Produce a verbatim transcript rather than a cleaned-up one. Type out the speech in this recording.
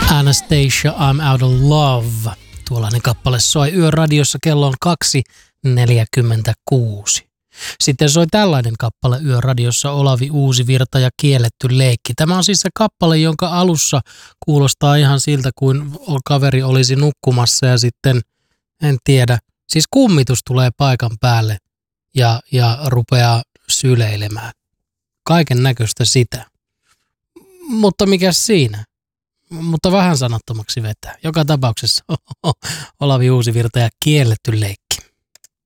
Anastacia, I'm Out of Love. Tuollainen kappale soi Yöradiossa, kello on kaksi neljäkymmentäkuusi. Sitten soi tällainen kappale Yöradiossa, Olavi Uusivirta ja Kielletty leikki. Tämä on siis se kappale, jonka alussa kuulostaa ihan siltä, kuin kaveri olisi nukkumassa ja sitten, en tiedä, siis kummitus tulee paikan päälle ja, ja rupeaa syleilemään. Kaiken näköistä sitä. Mutta mikä siinä? Mutta vähän sanattomaksi vetää. Joka tapauksessa Olavi Uusivirta ja Kielletty leikki.